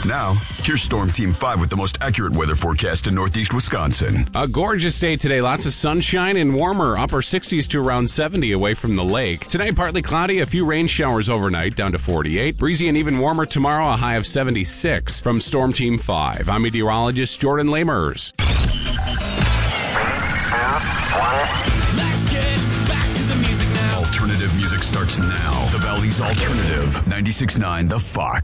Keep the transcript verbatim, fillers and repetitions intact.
Now, here's Storm Team five with the most accurate weather forecast in northeast Wisconsin. A gorgeous day today. Lots of sunshine and warmer. Upper sixties to around seventy away from the lake. Tonight, partly cloudy. A few rain showers overnight, down to forty-eight. Breezy and even warmer tomorrow, a high of seventy-six. From Storm Team five, I'm meteorologist Jordan Lamers. Let's get back to the music now. Alternative music starts now. The Valley's Alternative. ninety-six point nine The Fox.